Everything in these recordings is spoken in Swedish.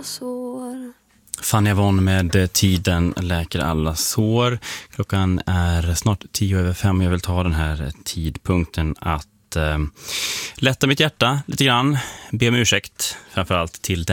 sår. Fanny Von med Tiden läker alla sår. Klockan är snart 5:10. Jag vill ta den här tidpunkten att lätta mitt hjärta lite grann. Be om ursäkt framförallt till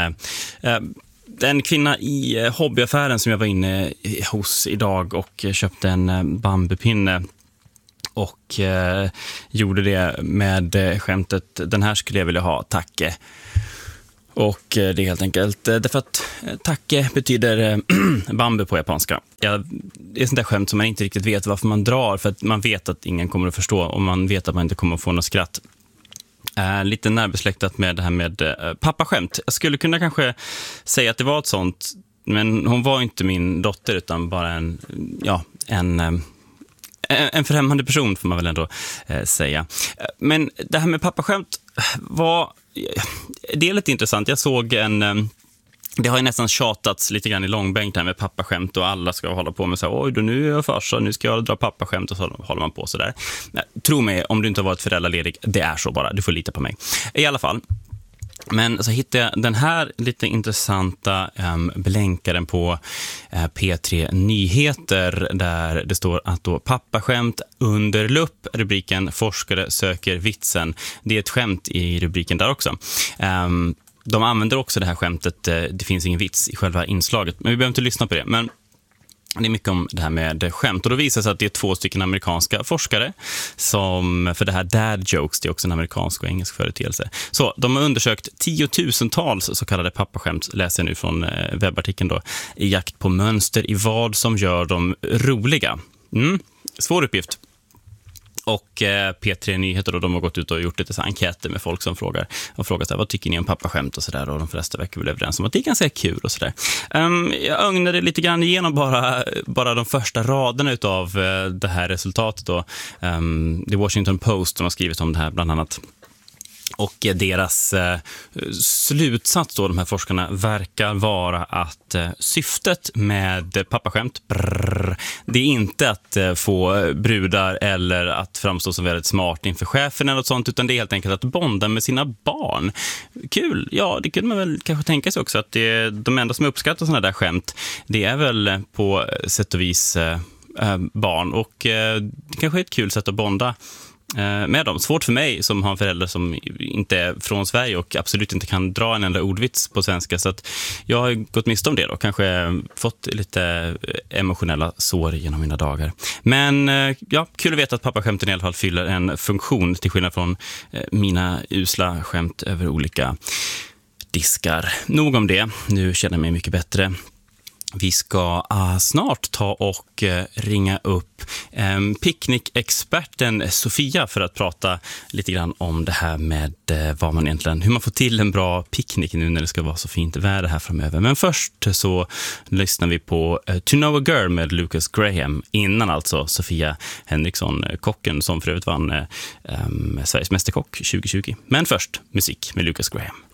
den kvinna i hobbyaffären som jag var inne hos idag och köpte en bambupinne. Och gjorde det med skämtet: den här skulle jag vilja ha, tacke. Och det är helt enkelt därför att tacke betyder bambu på japanska. Det är sånt där skämt som man inte riktigt vet varför man drar, för att man vet att ingen kommer att förstå och man vet att man inte kommer att få något skratt. Lite närbesläktat med det här med pappaskämt. Jag skulle kunna kanske säga att det var ett sånt, men hon var inte min dotter utan bara en främmande person får man väl ändå säga. Men det här med pappaskämt det är lite intressant. Jag såg det har ju nästan tjatats lite grann i långbänk här med pappaskämt och alla ska hålla på med så här: oj då, nu är jag farsa, nu ska jag dra pappaskämt, och så håller man på så där. Tro mig, om du inte har varit föräldraledig, det är så bara, du får lita på mig. I alla fall. Men så hittade jag den här lite intressanta blänkaren på P3 Nyheter där det står att då pappaskämt under lupp, rubriken forskare söker vitsen. Det är ett skämt i rubriken där också. De använder också det här skämtet, det finns ingen vits i själva inslaget, men vi behöver inte lyssna på det. Men det är mycket om det här med skämt, och då visar det sig att det är 2 stycken amerikanska forskare som, för det här dad jokes, det är också en amerikansk och engelsk företeelse. Så de har undersökt 10,000-tals så kallade pappaskämt, läser jag nu från webbartikeln då, i jakt på mönster i vad som gör dem roliga. Svår uppgift. Och P3 Nyheter då, de har gått ut och gjort lite så enkäter med folk som frågar så här: vad tycker ni om pappaskämt och sådär, och de flesta verkar väl överens om att det är ganska kul och sådär. Jag ögnade lite grann igenom bara de första raderna utav det här resultatet då. The Washington Post som har skrivit om det här bland annat. Och deras slutsats då, de här forskarna, verkar vara att syftet med pappaskämt, det är inte att få brudar eller att framstå som väldigt smart inför chefen eller något sånt, utan det är helt enkelt att bonda med sina barn. Kul, ja, det kunde man väl kanske tänka sig också, att de enda som uppskattar sådana där skämt, det är väl på sätt och vis barn, och det kanske är ett kul sätt att bonda med dem. Svårt för mig som har en förälder som inte är från Sverige och absolut inte kan dra en enda ordvits på svenska, så att jag har gått miste om det då. Kanske fått lite emotionella sår genom mina dagar. Men ja, kul att veta att pappaskämten i alla fall fyller en funktion, till skillnad från mina usla skämt över olika diskar. Nog om det, nu känner jag mig mycket bättre. Vi ska snart ta och ringa upp picknickexperten Sofia för att prata lite grann om det här med hur man får till en bra picknick nu när det ska vara så fint väder här framöver. Men först så lyssnar vi på To Know a Girl med Lucas Graham, innan alltså Sofia Henriksson, kocken som för övrigt vann Sveriges mästerkock 2020. Men först musik med Lucas Graham.